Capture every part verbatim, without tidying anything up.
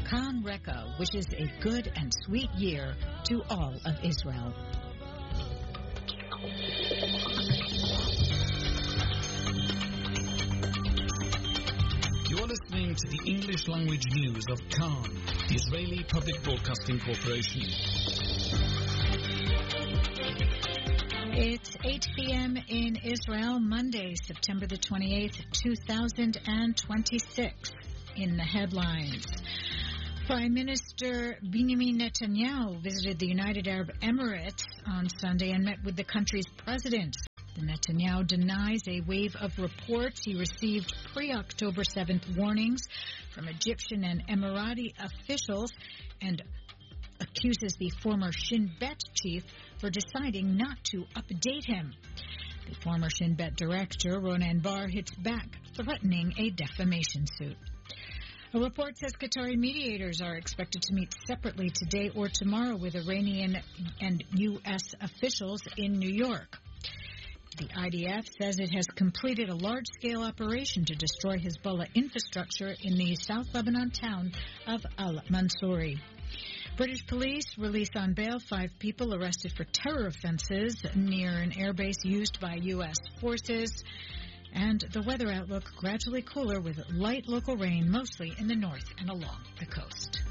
Khan Reka wishes a good and sweet year to all of Israel. You're listening to the English language news of Khan, the Israeli Public Broadcasting Corporation. It's eight p.m. in Israel, Monday, September the twenty-eighth, two thousand twenty-six. In the headlines, Prime Minister Benjamin Netanyahu visited the United Arab Emirates on Sunday and met with the country's president. The Netanyahu denies a wave of reports he received pre-October seventh warnings from Egyptian and Emirati officials and accuses the former Shin Bet chief for deciding not to update him. The former Shin Bet director, Ronen Bar, hits back, threatening a defamation suit. A report says Qatari mediators are expected to meet separately today or tomorrow with Iranian and U S officials in New York. The I D F says it has completed a large-scale operation to destroy Hezbollah infrastructure in the South Lebanon town of Al-Mansouri. British police released on bail five people arrested for terror offenses near an airbase used by U S forces. And the weather outlook gradually cooler with light local rain, mostly in the north and along the coast.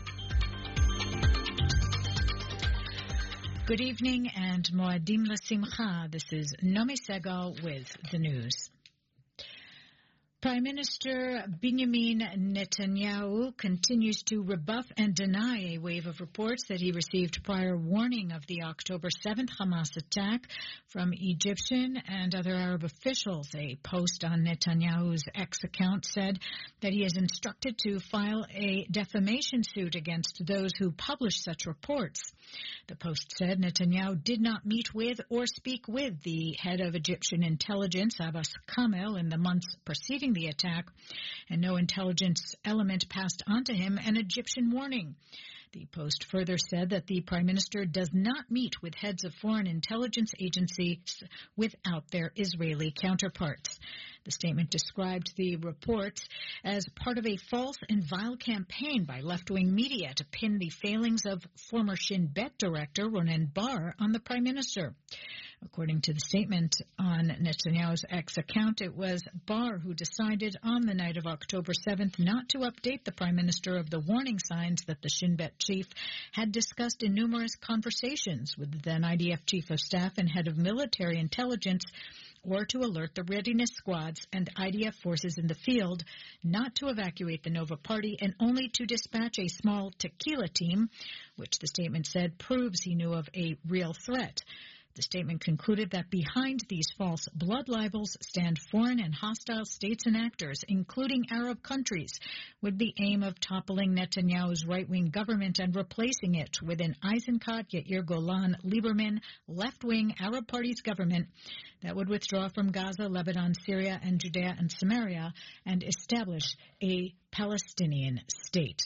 Good evening and Moadim L'Simcha. This is Nomi Segal with the news. Prime Minister Benjamin Netanyahu continues to rebuff and deny a wave of reports that he received prior warning of the October seventh Hamas attack from Egyptian and other Arab officials. A post on Netanyahu's X account said that he is instructed to file a defamation suit against those who publish such reports. The post said Netanyahu did not meet with or speak with the head of Egyptian intelligence, Abbas Kamel, in the months preceding the attack, and no intelligence element passed on to him an Egyptian warning. The Post further said that the Prime Minister does not meet with heads of foreign intelligence agencies without their Israeli counterparts. The statement described the reports as part of a false and vile campaign by left-wing media to pin the failings of former Shin Bet director Ronen Bar on the Prime Minister. According to the statement on Netanyahu's X account, it was Bar who decided on the night of October seventh not to update the Prime Minister of the warning signs that the Shin Bet chief had discussed in numerous conversations with the then I D F Chief of Staff and Head of Military Intelligence, or to alert the readiness squads and I D F forces in the field not to evacuate the Nova Party and only to dispatch a small tequila team, which the statement said proves he knew of a real threat. The statement concluded that behind these false blood libels stand foreign and hostile states and actors, including Arab countries, with the aim of toppling Netanyahu's right-wing government and replacing it with an Eisenkot, Yair Golan, Lieberman, left-wing Arab Party's government that would withdraw from Gaza, Lebanon, Syria, and Judea and Samaria and establish a Palestinian state.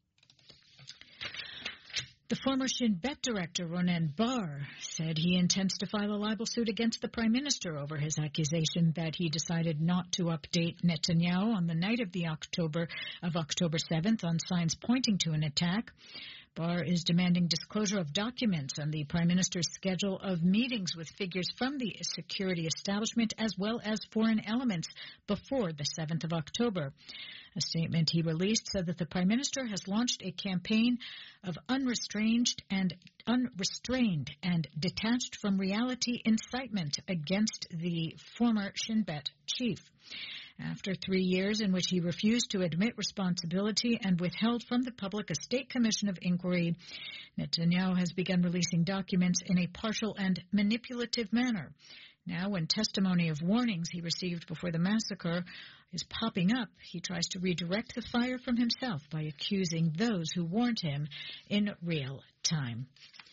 The former Shin Bet director, Ronen Bar, said he intends to file a libel suit against the Prime Minister over his accusation that he decided not to update Netanyahu on the night of the October of October seventh on signs pointing to an attack. Bar is demanding disclosure of documents and the Prime Minister's schedule of meetings with figures from the security establishment as well as foreign elements before the seventh of October. A statement he released said that the Prime Minister has launched a campaign of unrestrained and unrestrained and detached from reality incitement against the former Shin Bet chief. After three years in which he refused to admit responsibility and withheld from the public a state commission of inquiry, Netanyahu has begun releasing documents in a partial and manipulative manner. Now, when testimony of warnings he received before the massacre is popping up, he tries to redirect the fire from himself by accusing those who warned him in real time.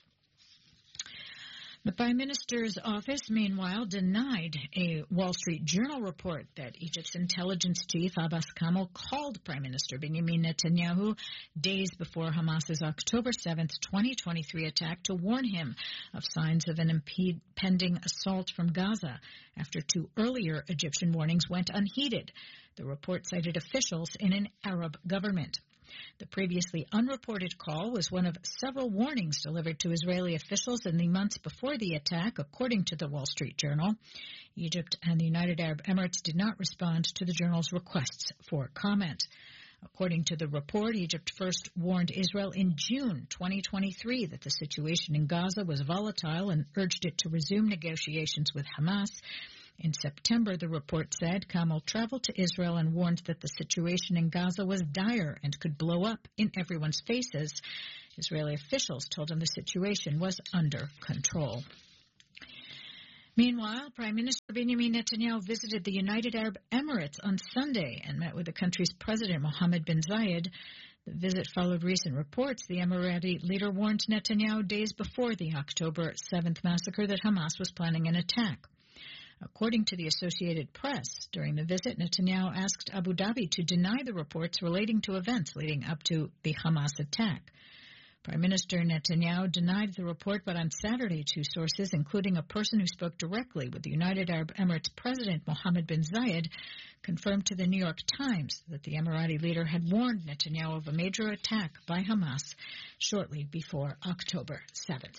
The Prime Minister's office, meanwhile, denied a Wall Street Journal report that Egypt's intelligence chief, Abbas Kamel, called Prime Minister Benjamin Netanyahu days before Hamas's October seventh, twenty twenty-three attack to warn him of signs of an impending assault from Gaza, after two earlier Egyptian warnings went unheeded. The report cited officials in an Arab government. The previously unreported call was one of several warnings delivered to Israeli officials in the months before the attack, according to the Wall Street Journal. Egypt and the United Arab Emirates did not respond to the journal's requests for comment. According to the report, Egypt first warned Israel in June twenty twenty-three that the situation in Gaza was volatile and urged it to resume negotiations with Hamas. In September, the report said Kamal traveled to Israel and warned that the situation in Gaza was dire and could blow up in everyone's faces. Israeli officials told him the situation was under control. Meanwhile, Prime Minister Benjamin Netanyahu visited the United Arab Emirates on Sunday and met with the country's president, Mohammed bin Zayed. The visit followed recent reports the Emirati leader warned Netanyahu days before the October seventh massacre that Hamas was planning an attack. According to the Associated Press, during the visit, Netanyahu asked Abu Dhabi to deny the reports relating to events leading up to the Hamas attack. Prime Minister Netanyahu denied the report, but on Saturday, two sources, including a person who spoke directly with the United Arab Emirates President Mohammed bin Zayed, confirmed to the New York Times that the Emirati leader had warned Netanyahu of a major attack by Hamas shortly before October seventh.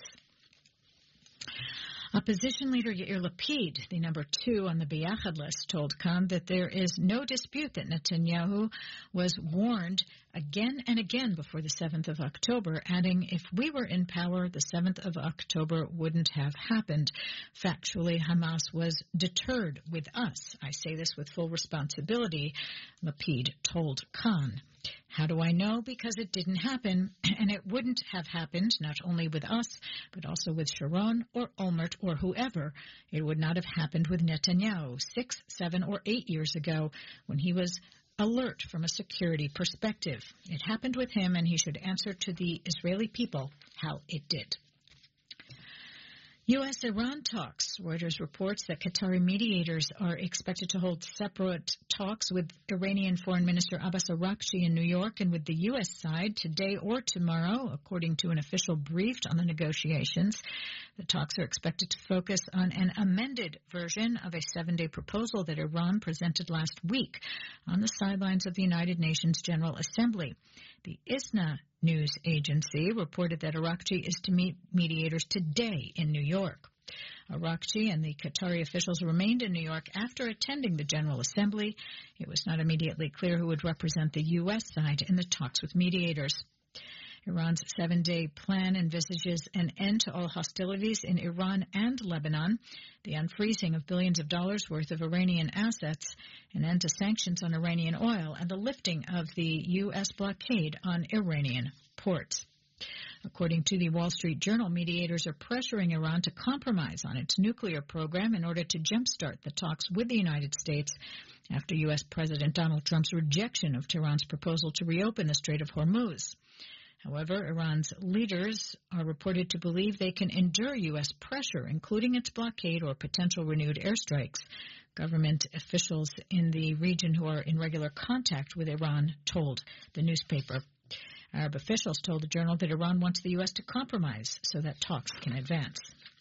Opposition leader Yair Lapid, the number two on the Biyachad list, told Khan that there is no dispute that Netanyahu was warned again and again before the seventh of October, adding, if we were in power, the seventh of October wouldn't have happened. Factually, Hamas was deterred with us. I say this with full responsibility, Lapid told Khan. How do I know? Because it didn't happen, and it wouldn't have happened not only with us, but also with Sharon or Olmert or whoever. It would not have happened with Netanyahu six, seven, or eight years ago when he was alert from a security perspective. It happened with him, and he should answer to the Israeli people how it did. U S Iran talks. Reuters reports that Qatari mediators are expected to hold separate talks with Iranian Foreign Minister Abbas Araghchi in New York and with the U S side today or tomorrow, according to an official brief on the negotiations. The talks are expected to focus on an amended version of a seven-day proposal that Iran presented last week on the sidelines of the United Nations General Assembly. The ISNA news agency reported that Araghchi is to meet mediators today in New York. Araghchi and the Qatari officials remained in New York after attending the General Assembly. It was not immediately clear who would represent the U S side in the talks with mediators. Iran's seven-day plan envisages an end to all hostilities in Iran and Lebanon, the unfreezing of billions of dollars worth of Iranian assets, an end to sanctions on Iranian oil, and the lifting of the U S blockade on Iranian ports. According to the Wall Street Journal, mediators are pressuring Iran to compromise on its nuclear program in order to jumpstart the talks with the United States after U S President Donald Trump's rejection of Tehran's proposal to reopen the Strait of Hormuz. However, Iran's leaders are reported to believe they can endure U S pressure, including its blockade or potential renewed airstrikes. Government officials in the region who are in regular contact with Iran told the newspaper. Arab officials told the journal that Iran wants the U S to compromise so that talks can advance.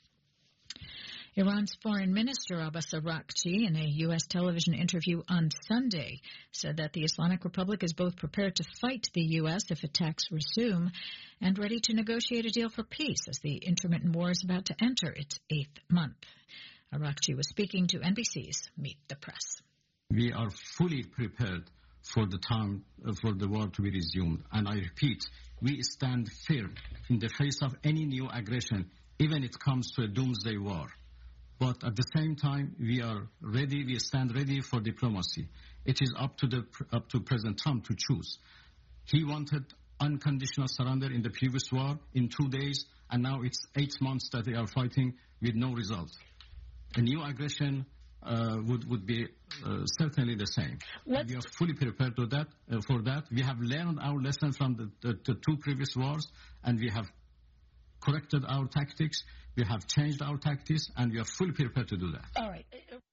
Iran's foreign minister, Abbas Araghchi, in a U S television interview on Sunday, said that the Islamic Republic is both prepared to fight the U S if attacks resume and ready to negotiate a deal for peace as the intermittent war is about to enter its eighth month. Araghchi was speaking to N B C's Meet the Press. We are fully prepared for the time for the war to be resumed. And I repeat, we stand firm in the face of any new aggression, even if it comes to a doomsday war. But at the same time, we are ready, we stand ready for diplomacy. It is up to the up to President Trump to choose. He wanted unconditional surrender in the previous war in two days, and now it's eight months that they are fighting with no result. A new aggression uh, would, would be uh, certainly the same. We are fully prepared to that, uh, for that. We have learned our lesson from the, the, the two previous wars, and we have corrected our tactics. We have changed our tactics, and we are fully prepared to do that. All right.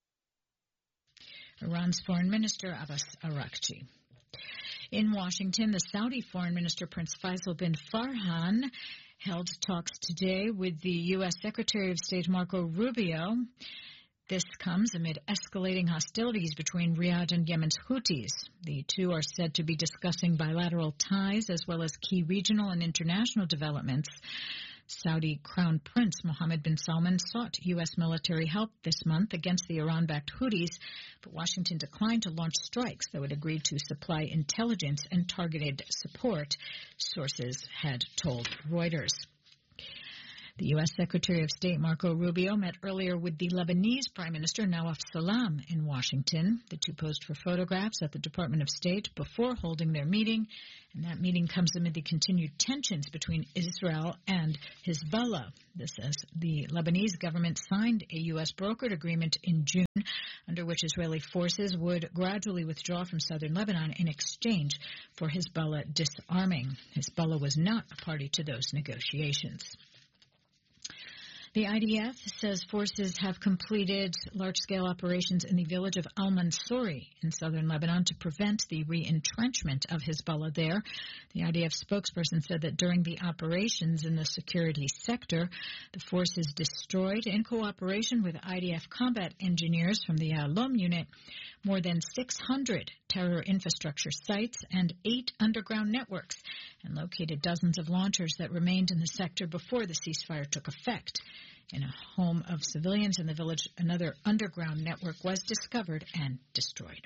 Iran's Foreign Minister Abbas Araghchi. In Washington, the Saudi Foreign Minister Prince Faisal bin Farhan held talks today with the U S Secretary of State Marco Rubio. This comes amid escalating hostilities between Riyadh and Yemen's Houthis. The two are said to be discussing bilateral ties as well as key regional and international developments. Saudi Crown Prince Mohammed bin Salman sought U S military help this month against the Iran-backed Houthis, but Washington declined to launch strikes that would agree to supply intelligence and targeted support, sources had told Reuters. The U S Secretary of State Marco Rubio met earlier with the Lebanese Prime Minister Nawaf Salam in Washington. The two posed for photographs at the Department of State before holding their meeting, and that meeting comes amid the continued tensions between Israel and Hezbollah. This as the Lebanese government signed a U S brokered agreement in June under which Israeli forces would gradually withdraw from southern Lebanon in exchange for Hezbollah disarming. Hezbollah was not a party to those negotiations. The I D F says forces have completed large-scale operations in the village of Al-Mansouri in southern Lebanon to prevent the re-entrenchment of Hezbollah there. The I D F spokesperson said that during the operations in the security sector, the forces destroyed, in cooperation with I D F combat engineers from the Yalom unit, more than six hundred terror infrastructure sites and eight underground networks, and located dozens of launchers that remained in the sector before the ceasefire took effect. In a home of civilians in the village, another underground network was discovered and destroyed.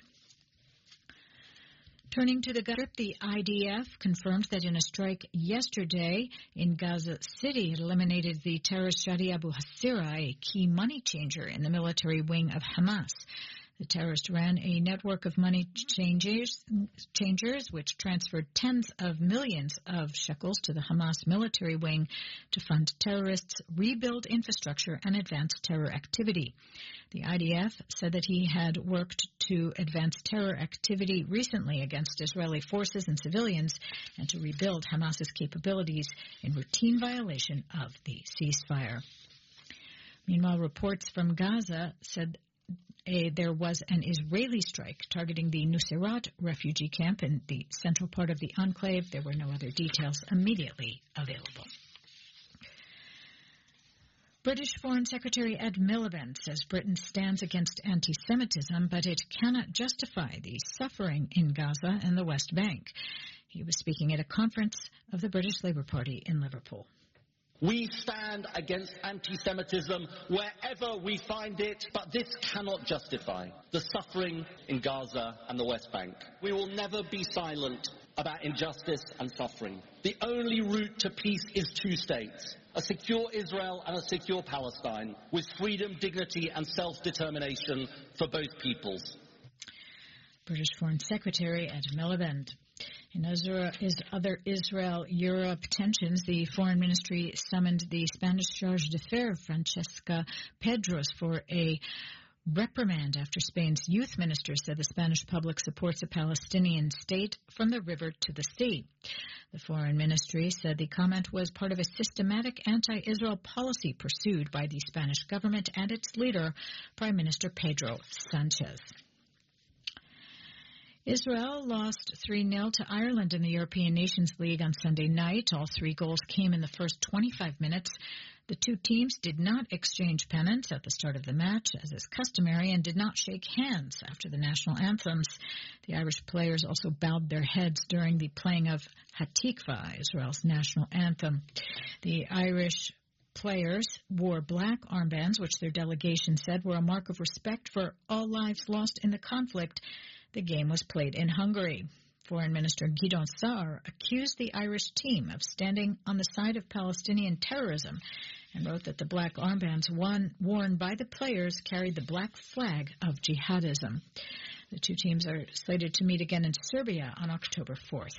Turning to the Gaza, the I D F confirmed that in a strike yesterday in Gaza City, it eliminated the terrorist Shadi Abu Hasira, a key money changer in the military wing of Hamas. The terrorist ran a network of money changers, changers which transferred tens of millions of shekels to the Hamas military wing to fund terrorists, rebuild infrastructure, and advance terror activity. The I D F said that he had worked to advance terror activity recently against Israeli forces and civilians and to rebuild Hamas's capabilities in routine violation of the ceasefire. Meanwhile, reports from Gaza said A, there was an Israeli strike targeting the Nuseirat refugee camp in the central part of the enclave. There were no other details immediately available. British Foreign Secretary Ed Miliband says Britain stands against anti-Semitism, but it cannot justify the suffering in Gaza and the West Bank. He was speaking at a conference of the British Labour Party in Liverpool. We stand against anti-Semitism wherever we find it, but this cannot justify the suffering in Gaza and the West Bank. We will never be silent about injustice and suffering. The only route to peace is two states, a secure Israel and a secure Palestine, with freedom, dignity and self-determination for both peoples. British Foreign Secretary Ed Miliband. In other Israel-Europe tensions, the Foreign Ministry summoned the Spanish charge d'affaires, Francesca Pedros, for a reprimand after Spain's youth minister said the Spanish public supports a Palestinian state from the river to the sea. The Foreign Ministry said the comment was part of a systematic anti-Israel policy pursued by the Spanish government and its leader, Prime Minister Pedro Sanchez. Israel lost three nil to Ireland in the European Nations League on Sunday night. All three goals came in the first twenty-five minutes. The two teams did not exchange pennants at the start of the match, as is customary, and did not shake hands after the national anthems. The Irish players also bowed their heads during the playing of Hatikva, Israel's national anthem. The Irish players wore black armbands, which their delegation said were a mark of respect for all lives lost in the conflict. The game was played in Hungary. Foreign Minister Gideon Sa'ar accused the Irish team of standing on the side of Palestinian terrorism and wrote that the black armbands one, worn by the players carried the black flag of jihadism. The two teams are slated to meet again in Serbia on October fourth.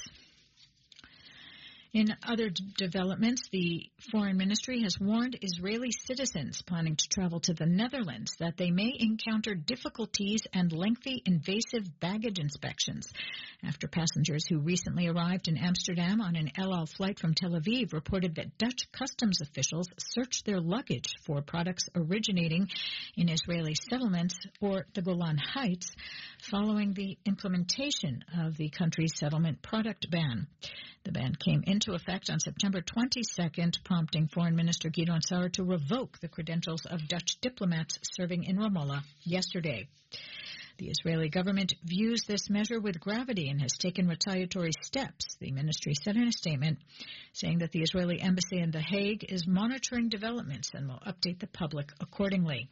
In other d- developments, the Foreign Ministry has warned Israeli citizens planning to travel to the Netherlands that they may encounter difficulties and lengthy invasive baggage inspections after passengers who recently arrived in Amsterdam on an El Al flight from Tel Aviv reported that Dutch customs officials searched their luggage for products originating in Israeli settlements or the Golan Heights following the implementation of the country's settlement product ban. The ban came into into effect on September twenty-second, prompting Foreign Minister Gideon Saar to revoke the credentials of Dutch diplomats serving in Ramallah yesterday. The Israeli government views this measure with gravity and has taken retaliatory steps, the ministry said in a statement, saying that the Israeli embassy in The Hague is monitoring developments and will update the public accordingly.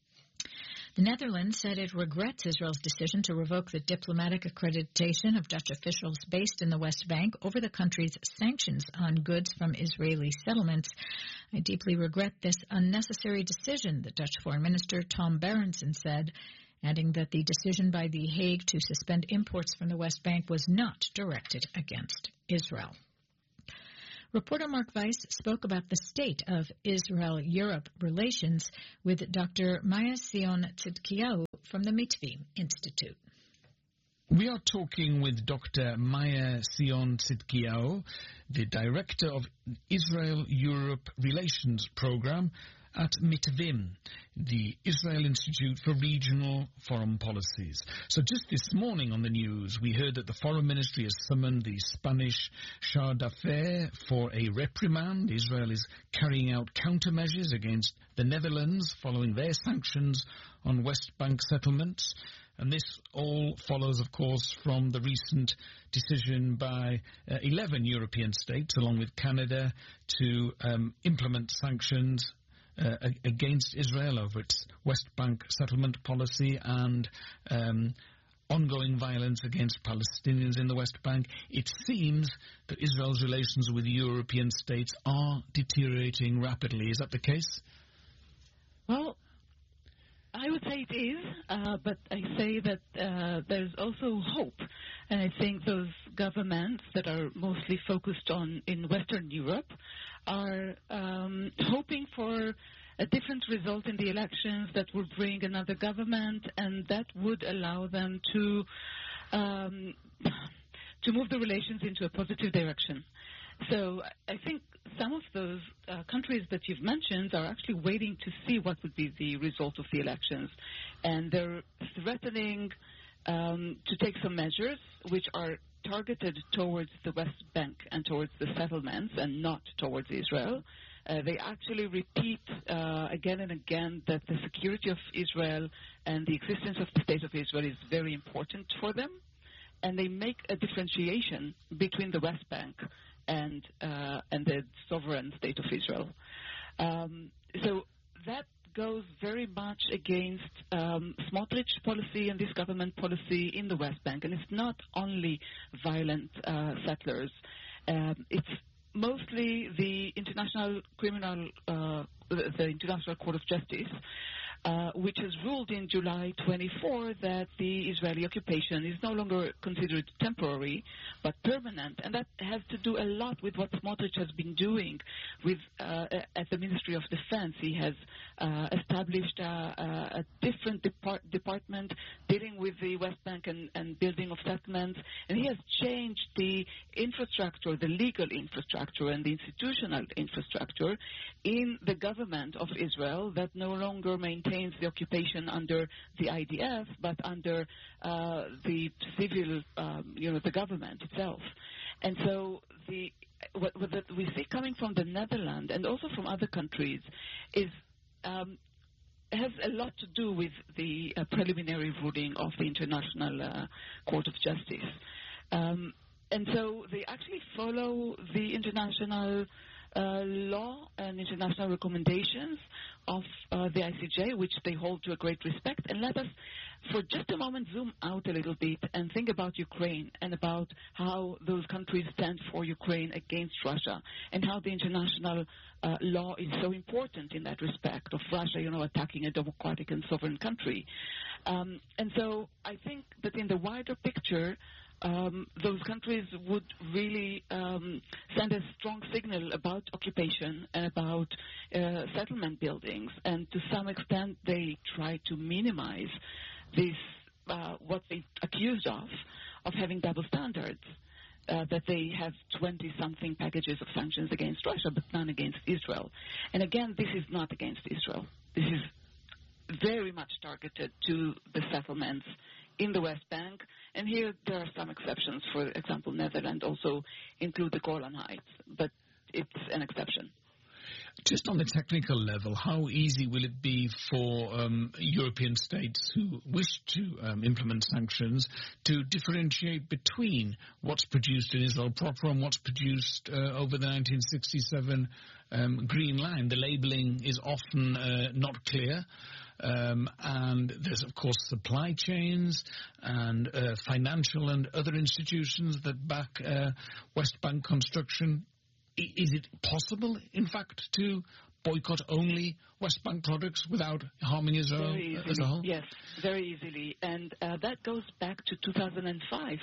The Netherlands said it regrets Israel's decision to revoke the diplomatic accreditation of Dutch officials based in the West Bank over the country's sanctions on goods from Israeli settlements. I deeply regret this unnecessary decision, the Dutch Foreign Minister Tom Berendsen said, adding that the decision by The Hague to suspend imports from the West Bank was not directed against Israel. Reporter Mark Weiss spoke about the state of Israel-Europe relations with Doctor Maya Sion Tzidkiyahu from the Mitvi Institute. We are talking with Doctor Maya Sion Tzidkiyahu, the director of Israel-Europe Relations Program at Mitvim, the Israel Institute for Regional Foreign Policies. So just this morning on the news, we heard that the Foreign Ministry has summoned the Spanish Shah d'Affaires for a reprimand. Israel is carrying out countermeasures against the Netherlands following their sanctions on West Bank settlements. And this all follows, of course, from the recent decision by uh, eleven European states, along with Canada, to um, implement sanctions Uh, against Israel over its West Bank settlement policy and um, ongoing violence against Palestinians in the West Bank. It seems that Israel's relations with European states are deteriorating rapidly. Is that the case? Well, I would say it is, uh, but I say that uh, there's also hope. And I think those governments that are mostly focused on in Western Europe are um, hoping for a different result in the elections that will bring another government, and that would allow them to um, to move the relations into a positive direction. So I think some of those uh, countries that you've mentioned are actually waiting to see what would be the result of the elections, and they're threatening um, to take some measures which are targeted towards the West Bank and towards the settlements and not towards Israel. Uh, they actually repeat uh, again and again that the security of Israel and the existence of the State of Israel is very important for them, and they make a differentiation between the West Bank and uh, and the sovereign State of Israel. Um, so that goes very much against um, Smotrich policy and this government policy in the West Bank. And it's not only violent uh, settlers. Um, it's mostly the International Criminal, uh, the, the International Court of Justice, Uh, which has ruled in July twenty-fourth that the Israeli occupation is no longer considered temporary but permanent, and that has to do a lot with what Smotrich has been doing with uh, at the Ministry of Defense. He has uh, established a, a different depart- department dealing with the West Bank and, and building of settlements, and he has changed the infrastructure, the legal infrastructure and the institutional infrastructure in the government of Israel that no longer maintains the occupation under the I D F, but under uh, the civil, um, you know, the government itself. And so the what, what we see coming from the Netherlands and also from other countries is um, has a lot to do with the uh, preliminary ruling of the International uh, Court of Justice. Um, and so they actually follow the international Uh, law and international recommendations of uh, the I C J, which they hold to a great respect. And let us, for just a moment, zoom out a little bit and think about Ukraine and about how those countries stand for Ukraine against Russia and how the international uh, law is so important in that respect of Russia, you know, attacking a democratic and sovereign country. Um, and so I think that in the wider picture, Um, those countries would really um, send a strong signal about occupation and about uh, settlement buildings, and to some extent they try to minimize this, uh, what they accused of, of having double standards, uh, that they have twenty-something packages of sanctions against Russia, but none against Israel. And again, this is not against Israel. This is very much targeted to the settlements in the West Bank. And here there are some exceptions. For example, Netherlands also include the Golan Heights, but it's an exception. Just on the technical level, how easy will it be for um, European states who wish to um, implement sanctions to differentiate between what's produced in Israel proper and what's produced uh, over the nineteen sixty-seven um, Green Line? The labelling is often uh, not clear. Um, and there's, of course, supply chains and uh, financial and other institutions that back uh, West Bank construction. Is it possible, in fact, to boycott only West Bank products without harming Israel as a whole? Yes, very easily. And uh, that goes back to two thousand five,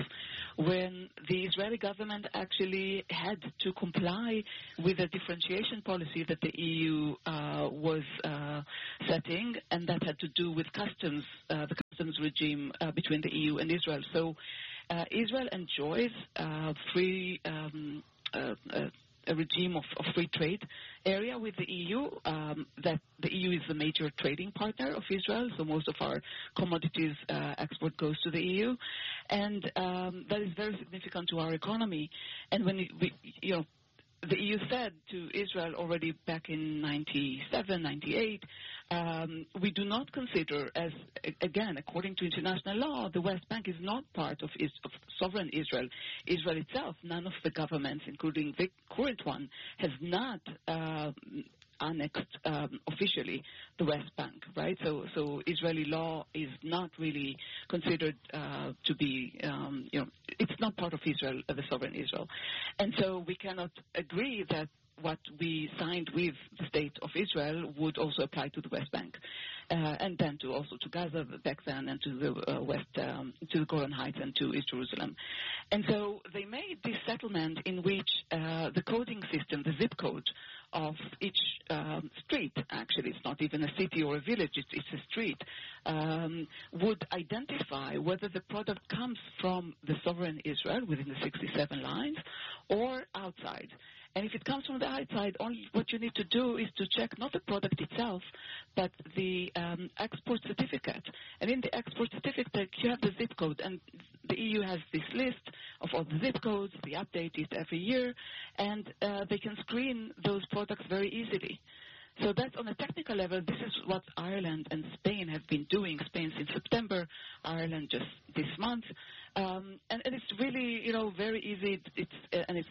when the Israeli government actually had to comply with the differentiation policy that the E U uh, was uh, setting, and that had to do with customs, uh, the customs regime uh, between the E U and Israel. So uh, Israel enjoys uh, free um, uh, uh, a regime of, of free trade area with the E U, um, that the E U is the major trading partner of Israel, so most of our commodities uh, export goes to the E U, and um, that is very significant to our economy. And when we, you know, the E U said to Israel already back in ninety-seven, ninety-eight, um, we do not consider, as again, according to international law, the West Bank is not part of, is, of sovereign Israel. Israel itself, none of the governments, including the current one, has not uh, annexed um, officially the West Bank, right? So, so Israeli law is not really considered uh, to be, um, you know, it's not part of Israel, uh, the sovereign Israel. And so we cannot agree that what we signed with the state of Israel would also apply to the West Bank, uh, and then to also to Gaza back then, and to the uh, West, um, to the Golan Heights and to East Jerusalem. And so they made this settlement in which uh, the coding system, the zip code of each um, street, actually it's not even a city or a village, it's, it's a street, um, would identify whether the product comes from the sovereign Israel within the sixty-seven lines or outside. And if it comes from the outside, only what you need to do is to check not the product itself, but the um, export certificate. And in the export certificate, you have the zip code. And the E U has this list of all the zip codes. They update it every year. And uh, they can screen those products very easily. So that's on a technical level. This is what Ireland and Spain have been doing. Spain since September, Ireland just this month. Um, and, and it's really, you know, very easy. It's, uh, and it's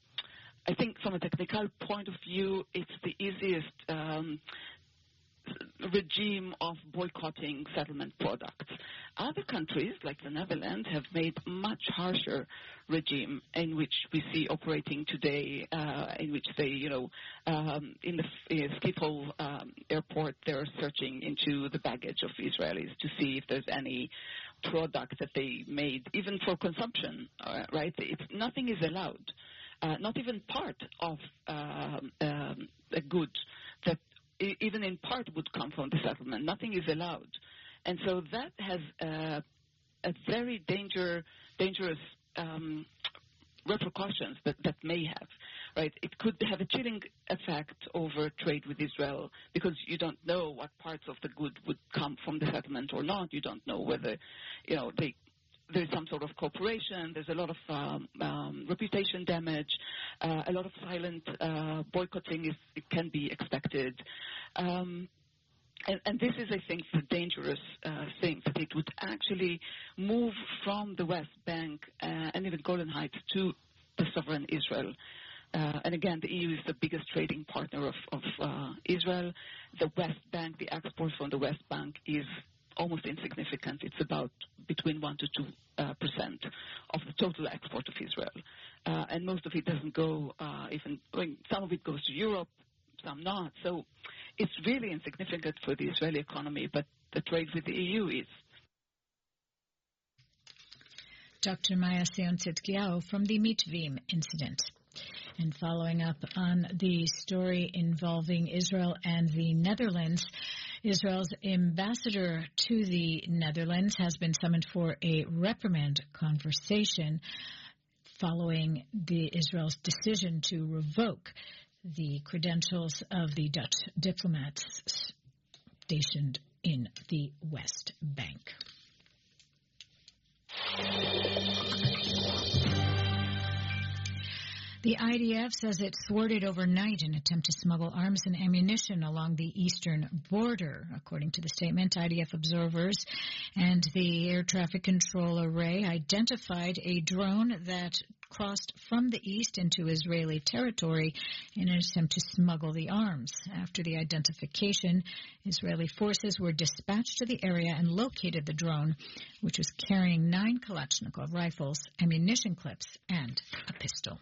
I think from a technical point of view, it's the easiest um, regime of boycotting settlement products. Other countries, like the Netherlands, have made much harsher regime in which we see operating today, uh, in which they, you know, um, in the uh, Schiphol um, airport, they're searching into the baggage of Israelis to see if there's any product that they made, even for consumption, uh, right? It's, nothing is allowed. Uh, not even part of uh, um, a good that I- even in part would come from the settlement. Nothing is allowed. And so that has uh, a very danger, dangerous um, repercussions that, that may have, right? It could have a chilling effect over trade with Israel because you don't know what parts of the good would come from the settlement or not. You don't know whether, you know, they there's some sort of cooperation. There's a lot of um, um, reputation damage. Uh, a lot of silent uh, boycotting is it can be expected. Um, and, and this is, I think, the dangerous uh, thing, that it would actually move from the West Bank uh, and even Golan Heights to the sovereign Israel. Uh, and again, the E U is the biggest trading partner of, of uh, Israel. The West Bank, the export from the West Bank is almost insignificant. It's about between one to two uh, percent of the total export of Israel, uh, and most of it doesn't go. Uh, even I mean, some of it goes to Europe, some not. So it's really insignificant for the Israeli economy, but the trade with the E U is. Doctor Maya Sion-Tzidkiyahu from the Mitvim incident. And following up on the story involving Israel and the Netherlands, Israel's ambassador to the Netherlands has been summoned for a reprimand conversation following the Israel's decision to revoke the credentials of the Dutch diplomats stationed in the West Bank. The I D F says it thwarted overnight an attempt to smuggle arms and ammunition along the eastern border. According to the statement, I D F observers and the air traffic control array identified a drone that crossed from the east into Israeli territory in an attempt to smuggle the arms. After the identification, Israeli forces were dispatched to the area and located the drone, which was carrying nine Kalashnikov rifles, ammunition clips, and a pistol.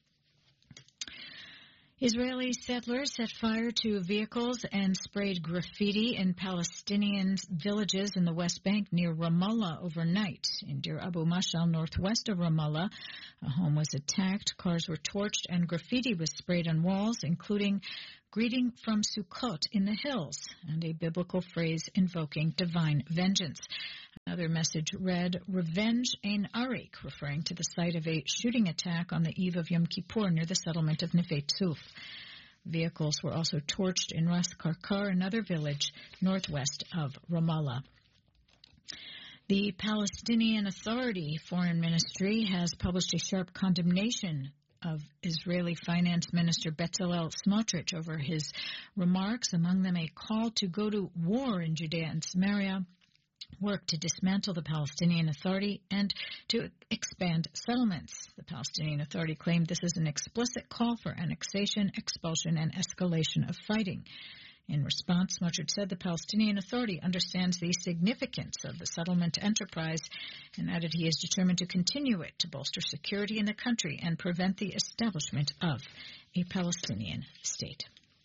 Israeli settlers set fire to vehicles and sprayed graffiti in Palestinian villages in the West Bank near Ramallah overnight. In Deir Abu Mashal, northwest of Ramallah, a home was attacked, cars were torched, and graffiti was sprayed on walls, including "Greeting from Sukkot in the hills," and a biblical phrase invoking divine vengeance. Another message read, "Revenge Ein Arik," referring to the site of a shooting attack on the eve of Yom Kippur near the settlement of Neve Tzuf. Vehicles were also torched in Ras Karkar, another village northwest of Ramallah. The Palestinian Authority Foreign Ministry has published a sharp condemnation of Israeli Finance Minister Bezalel Smotrich over his remarks, among them a call to go to war in Judea and Samaria, work to dismantle the Palestinian Authority, and to expand settlements. The Palestinian Authority claimed this is an explicit call for annexation, expulsion, and escalation of fighting. In response, Smotrich said the Palestinian Authority understands the significance of the settlement enterprise and added he is determined to continue it to bolster security in the country and prevent the establishment of a Palestinian state.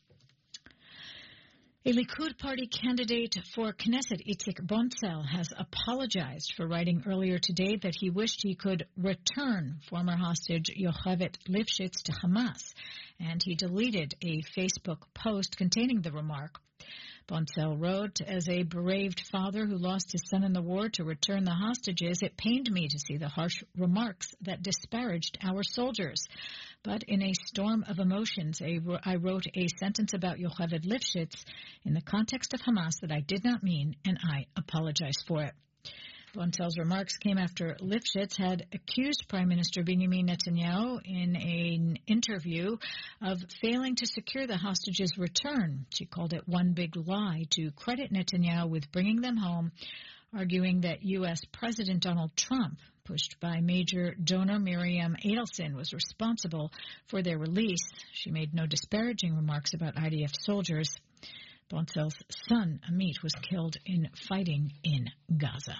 A Likud party candidate for Knesset, Itzik Boncel, has apologized for writing earlier today that he wished he could return former hostage Yocheved Lifshitz to Hamas, and he deleted a Facebook post containing the remark. Boncel wrote, "As a bereaved father who lost his son in the war to return the hostages, it pained me to see the harsh remarks that disparaged our soldiers. But in a storm of emotions, I wrote a sentence about Yocheved Lifshitz in the context of Hamas that I did not mean, and I apologize for it." Boncel's remarks came after Lifshitz had accused Prime Minister Benjamin Netanyahu in an interview of failing to secure the hostages' return. She called it one big lie to credit Netanyahu with bringing them home, arguing that U S President Donald Trump, pushed by major donor Miriam Adelson, was responsible for their release. She made no disparaging remarks about I D F soldiers. Boncel's son, Amit, was killed in fighting in Gaza.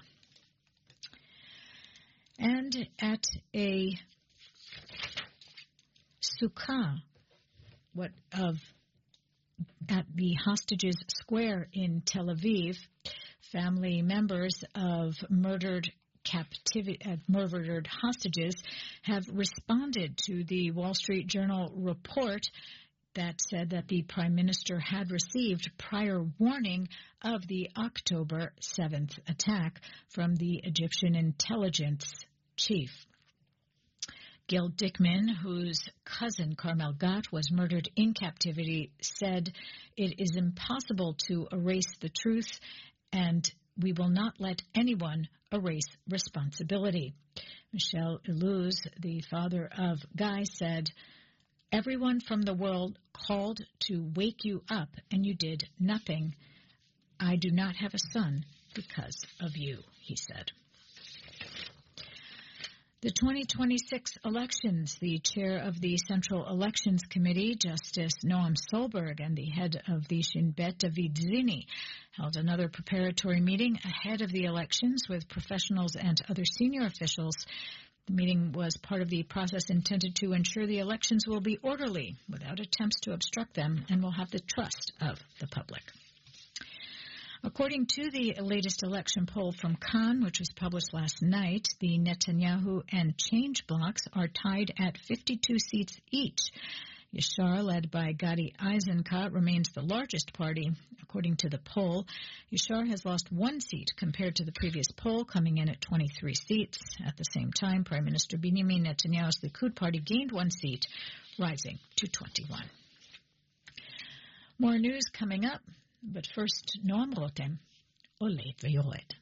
And at a sukkah what of at the Hostages Square in Tel Aviv, family members of murdered captivity, uh, murdered hostages have responded to the Wall Street Journal report that said that the Prime Minister had received prior warning of the October seventh attack from the Egyptian intelligence chief. Gil Dickman, whose cousin Carmel Gat was murdered in captivity, said, "It is impossible to erase the truth, and we will not let anyone erase responsibility." Michel Illouz, the father of Guy, said, "Everyone from the world called to wake you up, and you did nothing. I do not have a son because of you," he said. The twenty twenty-six elections, the chair of the Central Elections Committee, Justice Noam Solberg, and the head of the Shin Bet, David Zini, held another preparatory meeting ahead of the elections with professionals and other senior officials. The meeting was part of the process intended to ensure the elections will be orderly, without attempts to obstruct them, and will have the trust of the public. According to the latest election poll from Khan, which was published last night, the Netanyahu and Change blocs are tied at fifty-two seats each. Yashar, led by Gadi Eisenkot, remains the largest party. According to the poll, Yashar has lost one seat compared to the previous poll, coming in at twenty-three seats. At the same time, Prime Minister Benjamin Netanyahu's Likud party gained one seat, rising to twenty-one. More news coming up. But first, Noam Rotem, Oleh Veyored.